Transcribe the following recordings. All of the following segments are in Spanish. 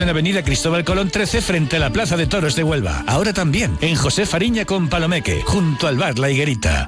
En Avenida Cristóbal Colón 13, frente a la Plaza de Toros de Huelva. Ahora también en José Fariña con Palomeque, junto al bar La Higuerita.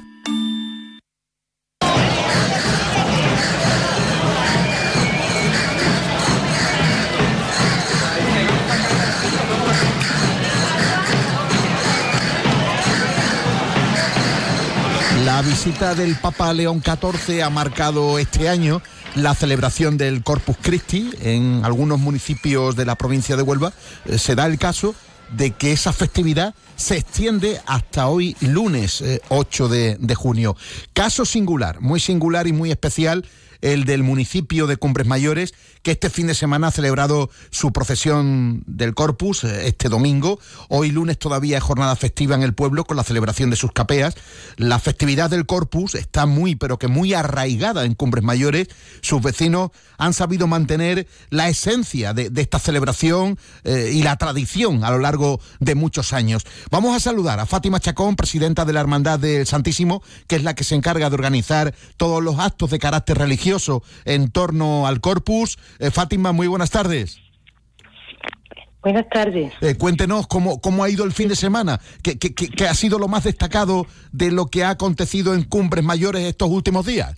La visita del Papa León XIV ha marcado este año la celebración del Corpus Christi en algunos municipios de la provincia de Huelva. Se da el caso de que esa festividad se extiende hasta hoy lunes 8 de junio. Caso singular y muy especial, el del municipio de Cumbres Mayores, que este fin de semana ha celebrado su procesión del Corpus este domingo. Hoy lunes todavía es jornada festiva en el pueblo con la celebración de sus capeas. La festividad del Corpus está muy arraigada en Cumbres Mayores. Sus vecinos han sabido mantener la esencia de esta celebración y la tradición a lo largo de muchos años. Vamos a saludar a Fátima Chacón, presidenta de la Hermandad del Santísimo, que es la que se encarga de organizar todos los actos de carácter religioso en torno al Corpus. Fátima, muy buenas tardes. Buenas tardes. Cuéntenos cómo ha ido el fin de semana, qué ha sido lo más destacado de lo que ha acontecido en Cumbres Mayores estos últimos días.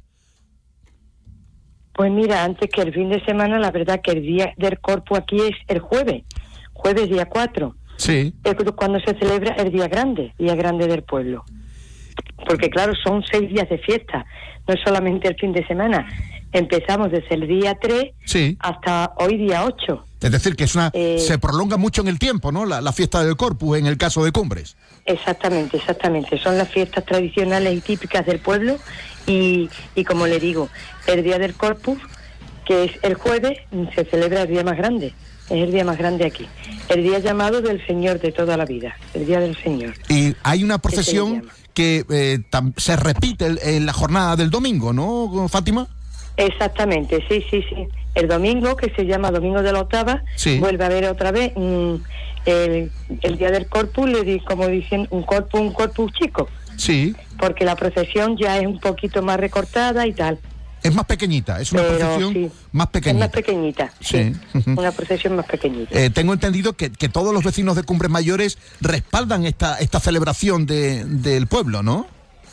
Pues mira, antes que el fin de semana, la verdad que el día del Corpus aquí es el jueves día 4. Sí. Es cuando se celebra el día grande del pueblo. Porque claro, son 6 días de fiesta, no es solamente el fin de semana. Empezamos desde el día 3 hasta hoy día 8. Es decir, que se prolonga mucho en el tiempo, ¿no? La fiesta del Corpus en el caso de Cumbres. Exactamente. Son las fiestas tradicionales y típicas del pueblo y como le digo, el día del Corpus, que es el jueves, se celebra el día más grande. Es el día más grande aquí. El día llamado del Señor de toda la vida. El día del Señor. Y hay una procesión que se repite en la jornada del domingo, ¿no, Fátima? Exactamente, sí. El domingo, que se llama Domingo de la Octava, vuelve a haber otra vez el día del Corpus, como dicen, un corpus chico. Sí. Porque la procesión ya es un poquito más recortada y tal. Es más pequeñita, es una procesión más pequeñita. Es más pequeñita, sí. Una procesión más pequeñita. Tengo entendido que todos los vecinos de Cumbres Mayores respaldan esta celebración del pueblo, ¿no?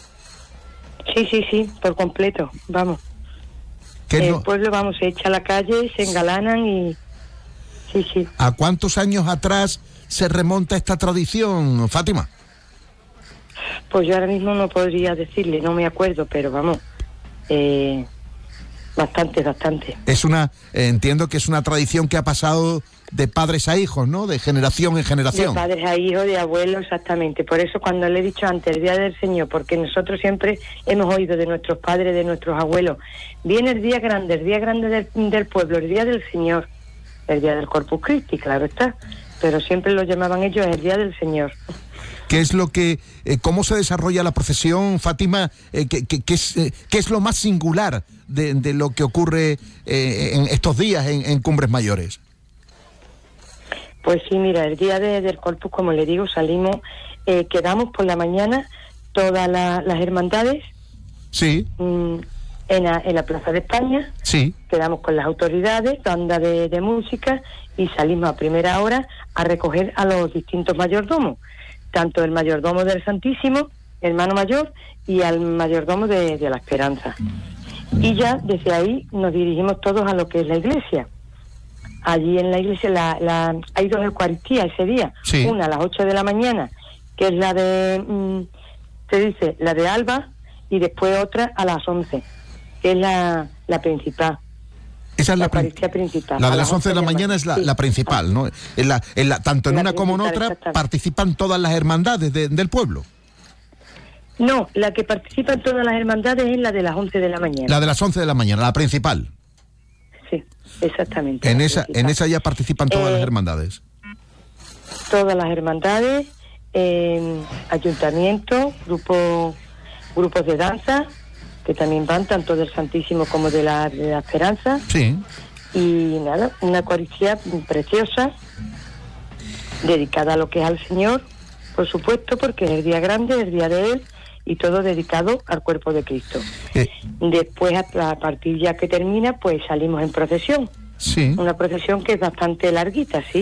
Sí, por completo, vamos. El pueblo, se echa a la calle, se engalanan y... Sí. ¿A cuántos años atrás se remonta esta tradición, Fátima? Pues yo ahora mismo no podría decirle, no me acuerdo, pero vamos... Bastante. Entiendo que es una tradición que ha pasado de padres a hijos, ¿no? De generación en generación. De padres a hijos, de abuelos, exactamente. Por eso cuando le he dicho antes, el Día del Señor, porque nosotros siempre hemos oído de nuestros padres, de nuestros abuelos, viene el día grande del pueblo, el Día del Señor, el Día del Corpus Christi, claro está, pero siempre lo llamaban ellos el Día del Señor. ¿Qué es lo que, cómo se desarrolla la procesión, Fátima? ¿Qué es lo más singular de lo que ocurre en estos días en Cumbres Mayores? Pues sí, mira, el día del Corpus, como le digo, salimos, quedamos por la mañana todas las hermandades. Sí. En la Plaza de España. Sí. Quedamos con las autoridades, banda de música, y salimos a primera hora a recoger a los distintos mayordomos. Tanto el mayordomo del Santísimo, hermano mayor, y al mayordomo de la Esperanza. Y ya desde ahí nos dirigimos todos a lo que es la iglesia. Allí en la iglesia hay 2 Eucaristías ese día. Sí. Una a las 8 de la mañana, que es la de, la de Alba, y después otra a las 11, que es la principal. Esa es la Eucaristía principal. La de las 11 de la mañana es la principal, ¿no? Tanto en una como en otra participan todas las hermandades del pueblo. No, la que participan todas las hermandades es la de las 11 de la mañana. La de las 11 de la mañana, la principal. Sí, exactamente. En esa ya participan todas las hermandades. Todas las hermandades, ayuntamientos, grupos de danza, que también van tanto del Santísimo como de la Esperanza. Sí. Y nada, una Eucaristía preciosa, dedicada a lo que es al Señor, por supuesto, porque es el día grande, el día de Él, y todo dedicado al cuerpo de Cristo. Después, a partir ya que termina, pues salimos en procesión. Sí. Una procesión que es bastante larguita, sí.